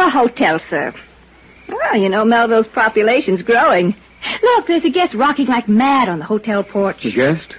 a hotel, sir. Well, you know, Melville's population's growing. Look, there's a guest rocking like mad on the hotel porch. A guest?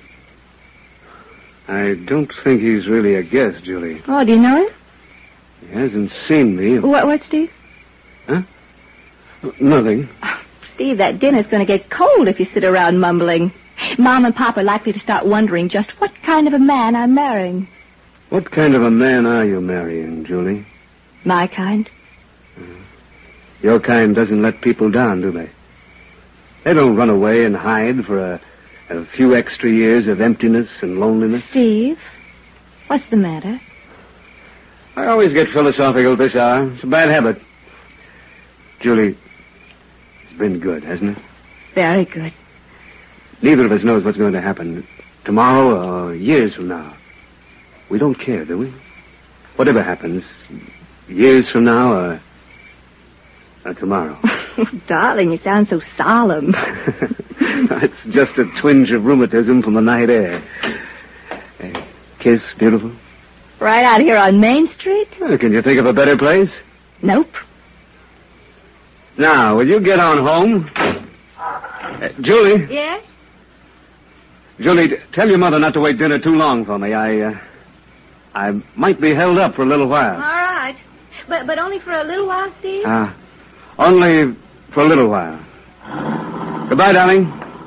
I don't think he's really a guest, Julie. Oh, do you know him? He hasn't seen me. What, Steve? Huh? Nothing. Oh, Steve, that dinner's going to get cold if you sit around mumbling. Mom and Pop are likely to start wondering just what kind of a man I'm marrying. What kind of a man are you marrying, Julie? My kind. Your kind doesn't let people down, do they? They don't run away and hide for a few extra years of emptiness and loneliness. Steve, what's the matter? I always get philosophical this hour. It's a bad habit. Julie, it's been good, hasn't it? Very good. Neither of us knows what's going to happen tomorrow or years from now. We don't care, do we? Whatever happens, years from now or tomorrow. Darling, you sound so solemn. It's just a twinge of rheumatism from the night air. Kiss, beautiful? Right out here on Main Street? Can you think of a better place? Nope. Now, will you get on home? Julie? Yes? Julie, tell your mother not to wait dinner too long for me. I might be held up for a little while. All right. But only for a little while, Steve? Only for a little while. Goodbye, darling.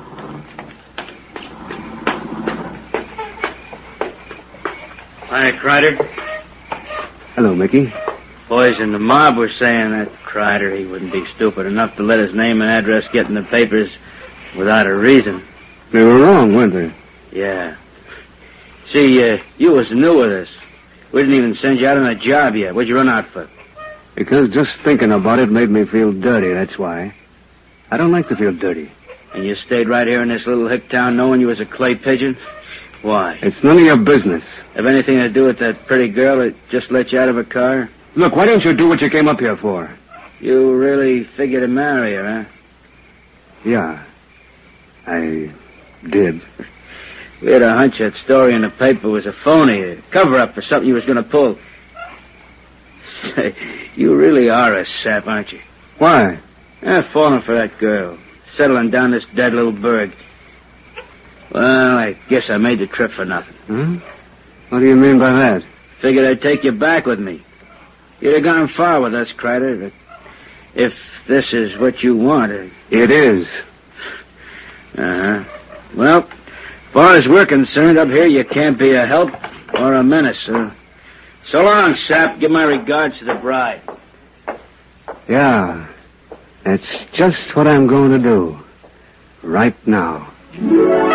Hi, Kreider. Hello, Mickey. Boys in the mob were saying that Kreider, he wouldn't be stupid enough to let his name and address get in the papers without a reason. They were wrong, weren't they? Yeah. See, you was new with us. We didn't even send you out on a job yet. What'd you run out for? Because just thinking about it made me feel dirty, that's why. I don't like to feel dirty. And you stayed right here in this little hick town knowing you was a clay pigeon? Why? It's none of your business. Have anything to do with that pretty girl that just let you out of a car? Look, why don't you do what you came up here for? You really figure to marry her, huh? Yeah, I did. We had a hunch that story in the paper was a phony, a cover-up for something you was going to pull. Say, you really are a sap, aren't you? Why? Falling for that girl. Settling down this dead little burg. Well, I guess I made the trip for nothing. Huh? What do you mean by that? Figured I'd take you back with me. You'd have gone far with us, Kreider, but if this is what you want... It is. Uh-huh. Well, as far as we're concerned, up here you can't be a help or a menace. So long, Sap. Give my regards to the bride. Yeah, that's just what I'm going to do. Right now.